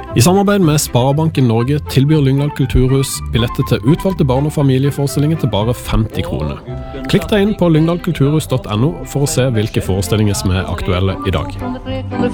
I samarbeid med Sparebanken Norge tilbyr Lyngdal Kulturhus billetter til utvalgte barn- og familieforestillinger til bare 50 kroner. Klikk deg inn på lyngdalkulturhus.no for å se hvilke forestillinger som er aktuelle i dag.